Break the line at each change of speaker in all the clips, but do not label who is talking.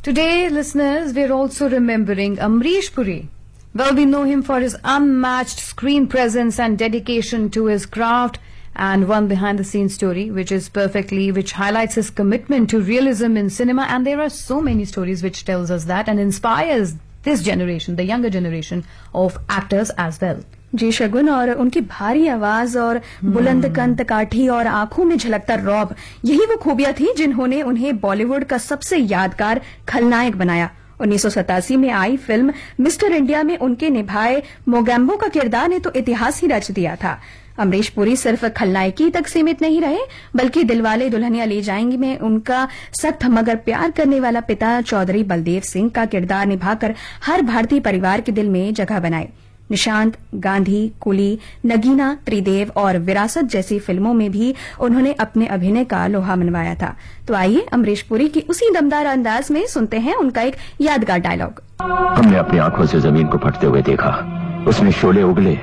Today, listeners, we're also remembering Amrish Puri. Well, we know him for his unmatched screen presence and dedication to his craft, and one behind-the-scenes story which highlights his commitment to realism in cinema. And there are so many stories which tells us that and inspires this generation, the younger generation of actors as well.
जी शगुन, और उनकी भारी आवाज और बुलंद कंठ काठी और आंखों में झलकता रौब, यही वो खूबियां थी जिन्होंने उन्हें बॉलीवुड का सबसे यादगार खलनायक बनाया। 1987 में आई फिल्म मिस्टर इंडिया में उनके निभाए मोगैम्बो का किरदार ने तो इतिहास ही रच दिया था। अमरीश पुरी सिर्फ खलनायकी तक सीमित नहीं रहे, बल्कि दिलवाले दुल्हनिया ले जाएंगे में उनका सख्त मगर प्यार करने वाला पिता चौधरी बलदेव सिंह का किरदार निभाकर हर भारतीय परिवार के दिल में जगह बनाए। निशांत, गांधी, कुली, नगीना, त्रिदेव और विरासत जैसी फिल्मों में भी उन्होंने अपने अभिनय का लोहा मनवाया था। तो आइए अमरीश पुरी की उसी दमदार अंदाज में सुनते हैं उनका एक यादगार डायलॉग।
हमने अपनी आंखों से जमीन को फटते हुए देखा, उसमें शोले उगले।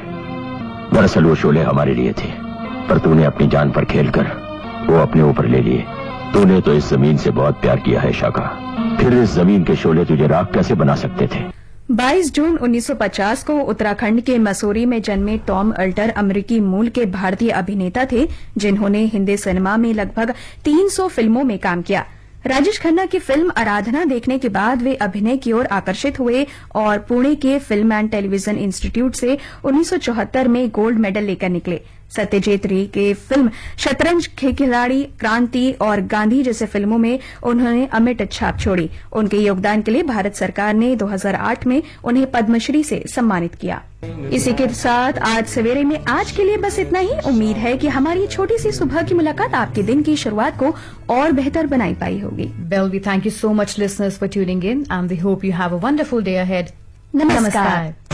दरअसल वो शोले हमारे लिए थे, पर तूने अपनी जान पर खेलकर वो अपने ऊपर ले लिए। तूने तो इस जमीन से बहुत प्यार किया है शाका, फिर इस जमीन के शोले तुझे राख कैसे बना सकते थे।
22 जून 1950 को उत्तराखंड के मसूरी में जन्मे टॉम अल्टर अमेरिकी मूल के भारतीय अभिनेता थे, जिन्होंने हिंदी सिनेमा में लगभग 300 फिल्मों में काम किया। राजेश खन्ना की फिल्म आराधना देखने के बाद वे अभिनय की ओर आकर्षित हुए और पुणे के फिल्म एंड टेलीविजन इंस्टीट्यूट से 1974 में गोल्ड मेडल लेकर निकले। सत्यजीत रे के फिल्म शतरंज के खिलाड़ी, क्रांति और गांधी जैसे फिल्मों में उन्होंने अमिट छाप छोड़ी। उनके योगदान के लिए भारत सरकार ने 2008 में उन्हें पद्मश्री से सम्मानित किया। इसी के साथ आज सवेरे में आज के लिए बस इतना ही। उम्मीद है कि हमारी छोटी सी सुबह की मुलाकात आपके दिन की शुरुआत को और बेहतर बनाई पाई होगी।
Well, we thank you so much, listeners, for tuning in, and we hope you have a wonderful day ahead.
नमस्कार।